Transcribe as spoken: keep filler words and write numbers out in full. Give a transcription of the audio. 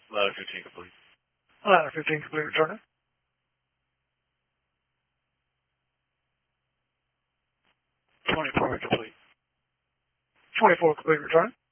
Ladder fifteen complete. Ladder fifteen complete, returning. twenty-four complete. twenty-four complete, returning.